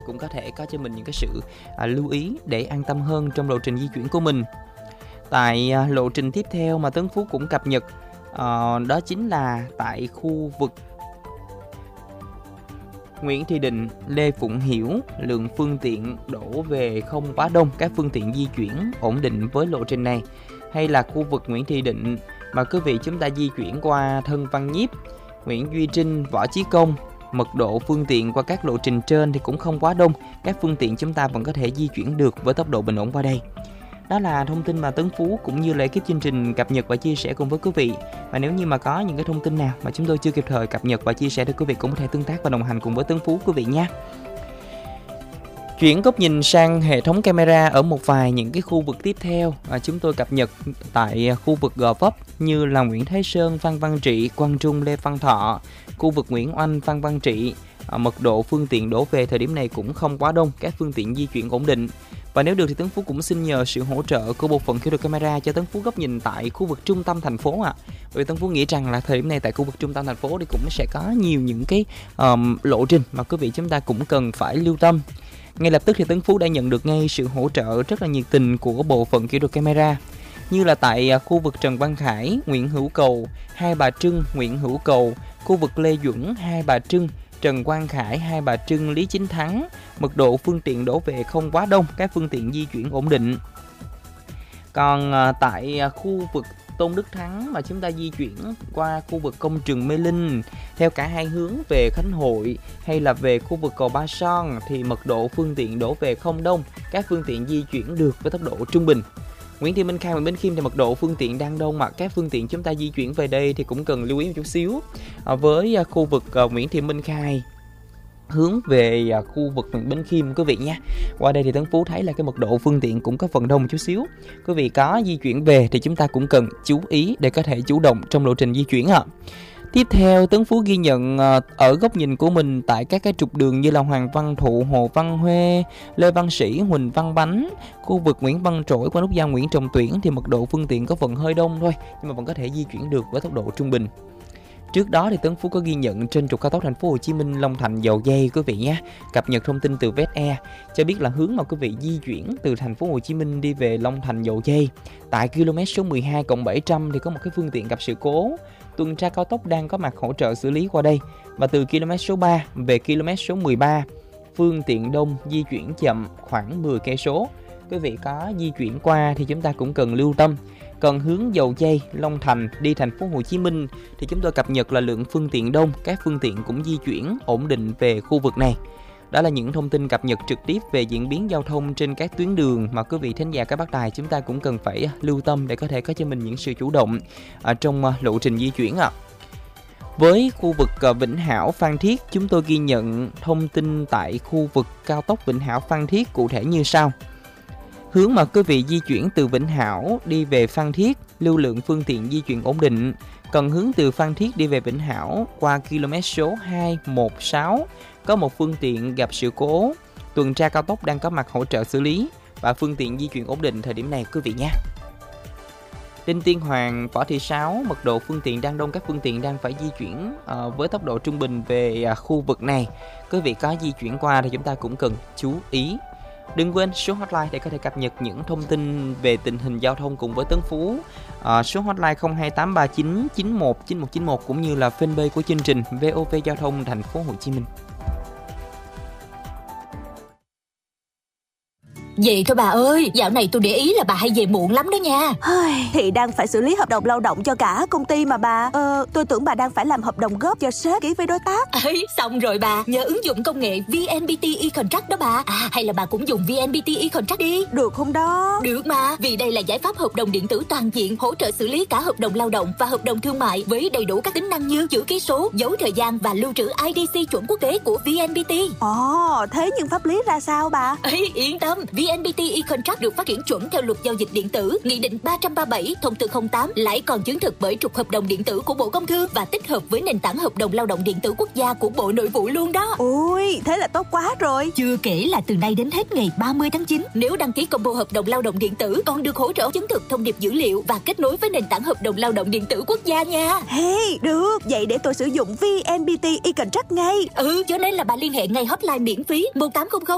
cũng có thể có cho mình những cái sự lưu ý để an tâm hơn trong lộ trình di chuyển của mình. Tại lộ trình tiếp theo mà Tấn Phú cũng cập nhật, đó chính là tại khu vực Nguyễn Thị Định, Lê Phụng Hiểu, lượng phương tiện đổ về không quá đông, các phương tiện di chuyển ổn định với lộ trình này. Hay là khu vực Nguyễn Thị Định mà quý vị chúng ta di chuyển qua Thân Văn Nhiếp, Nguyễn Duy Trinh, Võ Chí Công, mật độ phương tiện qua các lộ trình trên thì cũng không quá đông, các phương tiện chúng ta vẫn có thể di chuyển được với tốc độ bình ổn qua đây. Đó là thông tin mà Tấn Phú cũng như là ekip chương trình cập nhật và chia sẻ cùng với quý vị. Và nếu như mà có những cái thông tin nào mà chúng tôi chưa kịp thời cập nhật và chia sẻ thì quý vị cũng có thể tương tác và đồng hành cùng với Tấn Phú quý vị nha. Chuyển góc nhìn sang hệ thống camera ở một vài những cái khu vực tiếp theo, chúng tôi cập nhật tại khu vực Gò Vấp như là Nguyễn Thái Sơn, Phan Văn Trị, Quang Trung, Lê Văn Thọ, khu vực Nguyễn Oanh, Phan Văn Trị. Mật độ phương tiện đổ về thời điểm này cũng không quá đông, các phương tiện di chuyển ổn định. Và nếu được thì Tấn Phú cũng xin nhờ sự hỗ trợ của bộ phận kỹ thuật camera cho Tấn Phú góc nhìn tại khu vực trung tâm thành phố ạ. Bởi vì Tấn Phú nghĩ rằng là thời điểm này tại khu vực trung tâm thành phố thì cũng sẽ có nhiều những cái lộ trình mà quý vị chúng ta cũng cần phải lưu tâm. Ngay lập tức thì Tấn Phú đã nhận được ngay sự hỗ trợ rất là nhiệt tình của bộ phận kỹ thuật camera. Như là tại khu vực Trần Văn Khải, Nguyễn Hữu Cầu, Hai Bà Trưng, Nguyễn Hữu Cầu, khu vực Lê Duẩn, Hai Bà Trưng, Trần Quang Khải, Hai Bà Trưng, Lý Chính Thắng, mật độ phương tiện đổ về không quá đông, các phương tiện di chuyển ổn định. Còn tại khu vực Tôn Đức Thắng mà chúng ta di chuyển qua khu vực công trường Mê Linh theo cả hai hướng về Khánh Hội hay là về khu vực cầu Ba Son thì mật độ phương tiện đổ về không đông, các phương tiện di chuyển được với tốc độ trung bình. Nguyễn Thị Minh Khai, Nguyễn Bến Khiêm thì mật độ phương tiện đang đông, mà các phương tiện chúng ta di chuyển về đây thì cũng cần lưu ý một chút xíu. Với khu vực Nguyễn Thị Minh Khai hướng về khu vực Nguyễn Bến Khiêm quý vị nha. Qua đây thì Tấn Phú thấy là cái mật độ phương tiện cũng có phần đông một chút xíu. Quý vị có di chuyển về thì chúng ta cũng cần chú ý để có thể chủ động trong lộ trình di chuyển ạ. Tiếp theo, Tấn Phú ghi nhận ở góc nhìn của mình tại các cái trục đường như là Hoàng Văn Thụ, Hồ Văn Huê, Lê Văn Sĩ, Huỳnh Văn Bánh, khu vực Nguyễn Văn Trỗi qua nút giao Nguyễn Trọng Tuyển thì mật độ phương tiện có phần hơi đông thôi, nhưng mà vẫn có thể di chuyển được với tốc độ trung bình. Trước đó thì Tấn Phú có ghi nhận trên trục cao tốc Thành phố Hồ Chí Minh Long Thành Dầu Giây quý vị nhé. Cập nhật thông tin từ VetAir cho biết là hướng mà quý vị di chuyển từ Thành phố Hồ Chí Minh đi về Long Thành Dầu Giây tại km số 12+700 thì có một cái phương tiện gặp sự cố. Tuần tra cao tốc đang có mặt hỗ trợ xử lý qua đây. Và từ km số 3 về km số 13, phương tiện đông di chuyển chậm khoảng 10 cây số. Quý vị có di chuyển qua thì chúng ta cũng cần lưu tâm. Còn hướng Dầu Giây, Long Thành đi Thành phố Hồ Chí Minh thì chúng tôi cập nhật là lượng phương tiện đông, các phương tiện cũng di chuyển ổn định về khu vực này. Đó là những thông tin cập nhật trực tiếp về diễn biến giao thông trên các tuyến đường mà quý vị thính giả các bác đài chúng ta cũng cần phải lưu tâm để có thể có cho mình những sự chủ động trong lộ trình di chuyển ạ. Với khu vực Vĩnh Hảo Phan Thiết, chúng tôi ghi nhận thông tin tại khu vực cao tốc Vĩnh Hảo Phan Thiết cụ thể như sau. Hướng mà quý vị di chuyển từ Vĩnh Hảo đi về Phan Thiết, lưu lượng phương tiện di chuyển ổn định. Còn hướng từ Phan Thiết đi về Vĩnh Hảo qua km số 216, có một phương tiện gặp sự cố. Tuần tra cao tốc đang có mặt hỗ trợ xử lý và phương tiện di chuyển ổn định thời điểm này quý vị nha. Đinh Tiên Hoàng, Võ Thị Sáu, mật độ phương tiện đang đông, các phương tiện đang phải di chuyển với tốc độ trung bình về khu vực này. Quý vị có di chuyển qua thì chúng ta cũng cần chú ý. Đừng quên số hotline để có thể cập nhật những thông tin về tình hình giao thông cùng với Tấn Phú. Số hotline 02839 919191 cũng như là fanpage của chương trình VOV Giao thông Thành phố Hồ Chí Minh. Vậy thôi bà ơi, dạo này tôi để ý là bà hay về muộn lắm đó nha. Thì đang phải xử lý hợp đồng lao động cho cả công ty mà bà. Tôi tưởng bà đang phải làm hợp đồng gấp cho sếp ký với đối tác. Ấy, xong rồi bà, nhờ ứng dụng công nghệ VNPT e-contract đó bà. Hay là bà cũng dùng VNPT e-contract đi. Được không đó? Được mà, vì đây là giải pháp hợp đồng điện tử toàn diện, hỗ trợ xử lý cả hợp đồng lao động và hợp đồng thương mại với đầy đủ các tính năng như chữ ký số, dấu thời gian và lưu trữ IDC chuẩn quốc tế của VNPT. Thế nhưng pháp lý ra sao bà? Ấy, yên tâm, VNPT e-contract được phát triển chuẩn theo luật giao dịch điện tử, Nghị định 337, Thông tư 08, lại còn chứng thực bởi trục hợp đồng điện tử của Bộ Công Thương và tích hợp với nền tảng hợp đồng lao động điện tử quốc gia của Bộ Nội vụ luôn đó. Ôi, thế là tốt quá rồi. Chưa kể là từ nay đến hết ngày 30 tháng 9, nếu đăng ký combo hợp đồng lao động điện tử còn được hỗ trợ chứng thực thông điệp dữ liệu và kết nối với nền tảng hợp đồng lao động điện tử quốc gia nha. Được, vậy để tôi sử dụng VNPT e-contract ngay. Cho nên là bà liên hệ ngay hotline miễn phí 1800